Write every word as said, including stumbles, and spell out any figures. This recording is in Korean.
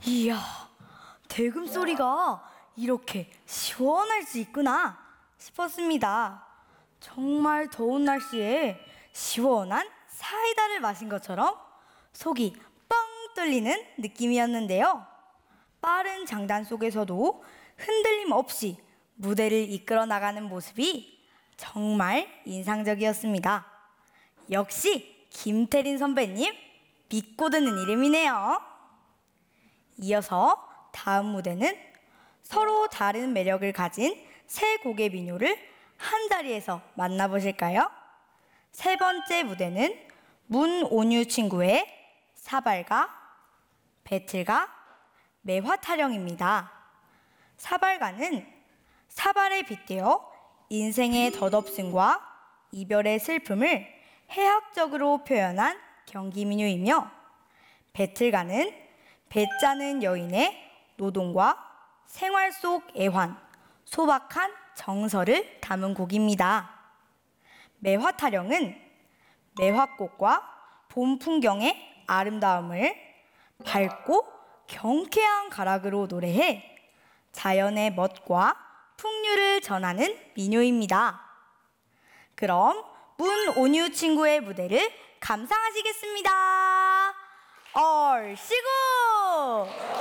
이야, 대금 소리가 이렇게 시원할 수 있구나 싶었습니다. 정말 더운 날씨에 시원한 사이다를 마신 것처럼 속이 뻥 뚫리는 느낌이었는데요. 빠른 장단 속에서도 흔들림 없이 무대를 이끌어 나가는 모습이 정말 인상적이었습니다. 역시 김태린 선배님, 믿고 듣는 이름이네요. 이어서 다음 무대는 서로 다른 매력을 가진 세 곡의 민요를 한 자리에서 만나보실까요? 세 번째 무대는 문온유 친구의 사발가, 배틀가, 매화타령입니다. 사발가는 사발에 빗대어 인생의 덧없음과 이별의 슬픔을 해학적으로 표현한 경기민요이며, 배틀가는 배짜는 여인의 노동과 생활 속 애환, 소박한 정서를 담은 곡입니다. 매화타령은 매화꽃과 봄 풍경의 아름다움을 밝고 경쾌한 가락으로 노래해 자연의 멋과 풍류를 전하는 민요입니다. 그럼 문온유 친구의 무대를 감상하시겠습니다. 얼씨구!